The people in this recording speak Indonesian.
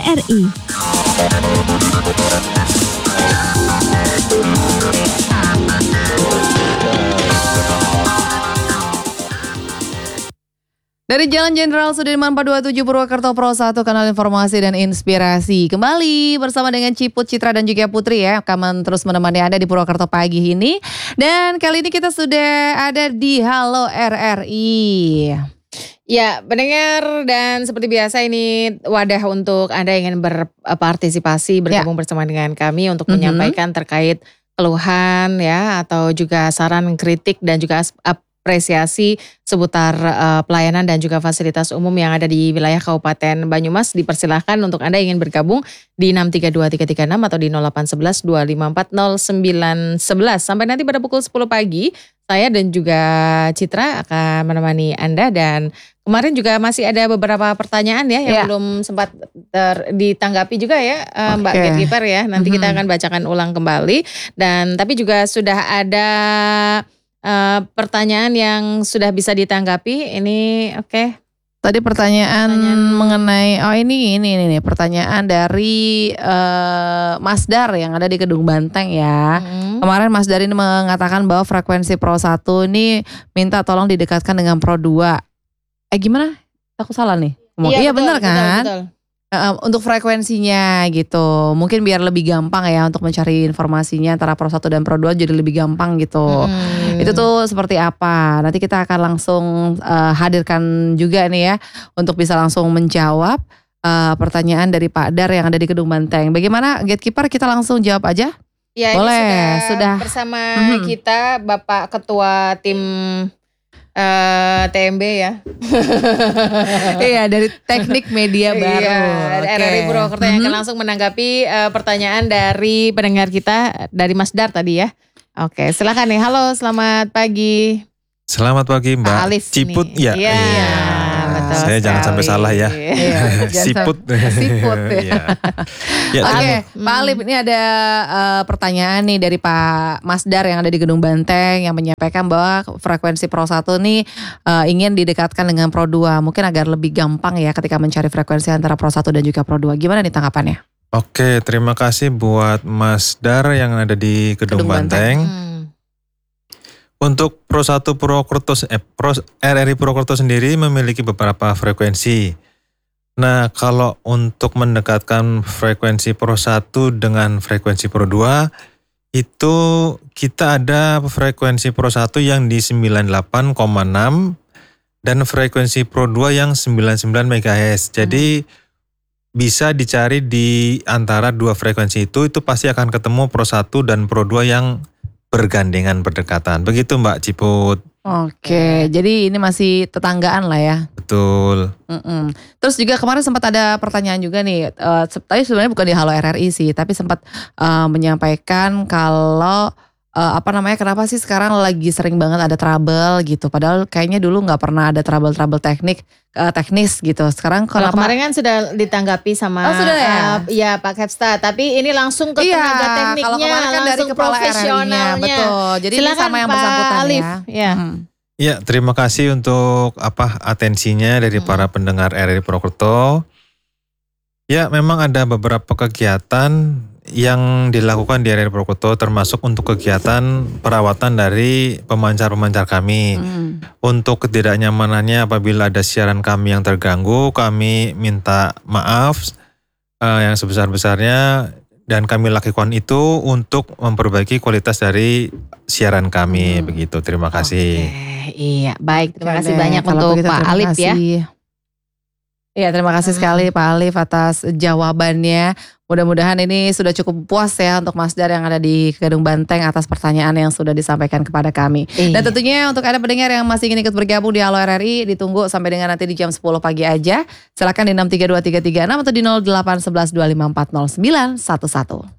RRI. Dari Jalan Jenderal Sudirman 427 Purwakarta Pro 1, kanal informasi dan inspirasi. Kembali bersama dengan Ciput, Citra dan juga Putri ya. Akan terus menemani Anda di Purwakarta pagi ini. Dan kali ini kita sudah ada di Halo RRI. Ya, pendengar, dan seperti biasa ini wadah untuk Anda yang ingin berpartisipasi, bergabung bersama dengan kami untuk menyampaikan terkait keluhan ya, atau juga saran, kritik dan juga apresiasi seputar pelayanan dan juga fasilitas umum yang ada di wilayah Kabupaten Banyumas. Dipersilahkan untuk Anda yang ingin bergabung di 632336 atau di 0811 2540 911. Sampai nanti pada pukul 10 pagi, saya dan juga Citra akan menemani Anda. Dan kemarin juga masih ada beberapa pertanyaan ya yang belum sempat ditanggapi juga ya, Mbak Gatekeeper ya. Nanti kita akan bacakan ulang kembali. Dan tapi juga sudah ada pertanyaan yang sudah bisa ditanggapi. Ini Tadi pertanyaan mengenai ini pertanyaan dari Mas Dar yang ada di Kedung Banteng ya. Kemarin Mas Dar ini mengatakan bahwa frekuensi Pro 1 ini minta tolong didekatkan dengan Pro 2. Gimana? Aku salah nih? Iya benar kan? Betul. Untuk frekuensinya gitu, mungkin biar lebih gampang ya untuk mencari informasinya antara Pro 1 dan Pro 2 jadi lebih gampang gitu. Itu tuh seperti apa? Nanti kita akan langsung hadirkan juga nih ya untuk bisa langsung menjawab pertanyaan dari Pak Dar yang ada di Kedung Banteng. Bagaimana Gatekeeper, kita langsung jawab aja? Ya, boleh. Sudah bersama kita Bapak Ketua Tim TMB ya. Iya, dari Teknik Media Baru. Iya, RRI Purwakarta yang akan langsung menanggapi pertanyaan dari pendengar kita dari Mas Dar tadi ya. Oke, silakan nih. Halo, selamat pagi. Selamat pagi Mbak Alif Ciput nih. ya. Iya, betul. Saya jangan sampai salah ya. Siput. Oke, Pak Alif, ini ada pertanyaan nih dari Pak Mas Dar yang ada di Kedung Banteng yang menyampaikan bahwa frekuensi Pro 1 nih ingin didekatkan dengan Pro 2. Mungkin agar lebih gampang ya ketika mencari frekuensi antara Pro 1 dan juga Pro 2. Gimana nih tanggapannya? Oke, terima kasih buat Mas Dar yang ada di Kedung Banteng. Untuk Pro 1 RRI Purwokerto sendiri memiliki beberapa frekuensi. Nah, kalau untuk mendekatkan frekuensi Pro 1 dengan frekuensi Pro 2, itu kita ada frekuensi Pro 1 yang di 98,6 dan frekuensi Pro 2 yang 99 MHz. Jadi bisa dicari di antara dua frekuensi itu pasti akan ketemu Pro 1 dan Pro 2 yang bergandengan, berdekatan. Begitu Mbak Ciput. Oke, jadi ini masih tetanggaan lah ya. Betul. Terus juga kemarin sempat ada pertanyaan juga nih. Tapi sebenarnya bukan di Halo RRI sih, tapi sempat menyampaikan kalau kenapa sih sekarang lagi sering banget ada trouble gitu. Padahal kayaknya dulu nggak pernah ada trouble teknis gitu. Sekarang kalau kemarin kan sudah ditanggapi sama ya Pak Kepsta. Tapi ini langsung ke tenaga tekniknya, kalau kemarin kan dari kepala RRI-nya, betul. Jadi silakan, ini sama yang bersangkutan Alif, ya. Ya, terima kasih untuk atensinya dari para pendengar RRI Purwokerto. Ya, memang ada beberapa kegiatan yang dilakukan di RRI Purwokerto, termasuk untuk kegiatan perawatan dari pemancar-pemancar kami. Untuk ketidaknyamanannya apabila ada siaran kami yang terganggu, kami minta maaf yang sebesar-besarnya, dan kami lakukan itu untuk memperbaiki kualitas dari siaran kami. Begitu, terima kasih. Iya, baik, terima kasih banyak untuk Pak Alif ya. Iya, terima kasih sekali Pak Alif atas jawabannya. Mudah-mudahan ini sudah cukup puas ya untuk Mas Dar yang ada di Kedung Banteng atas pertanyaan yang sudah disampaikan kepada kami. Dan tentunya untuk Anda pendengar yang masih ingin ikut bergabung di Halo RRI, ditunggu sampai dengan nanti di jam 10 pagi aja. Silakan di 632336 atau di 0811 2540 911.